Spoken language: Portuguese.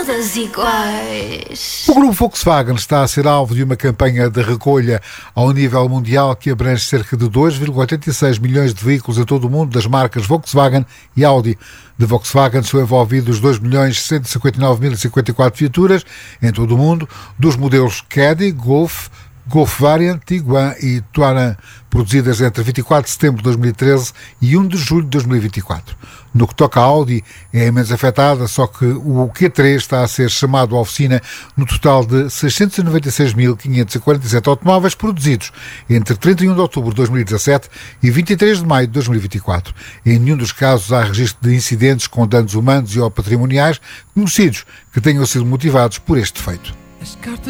iguais. O grupo Volkswagen está a ser alvo de uma campanha de recolha ao nível mundial que abrange cerca de 2,86 milhões de veículos em todo o mundo das marcas Volkswagen e Audi. De Volkswagen são envolvidos 2.159.054 viaturas em todo o mundo, dos modelos Caddy, Golf Variant, Tiguan e Touran, produzidas entre 24 de setembro de 2013 e 1 de julho de 2024. No que toca à Audi, é a menos afetada, só que o Q3 está a ser chamado à oficina no total de 696.547 automóveis produzidos entre 31 de outubro de 2017 e 23 de maio de 2024. Em nenhum dos casos há registro de incidentes com danos humanos e ou patrimoniais conhecidos que tenham sido motivados por este defeito.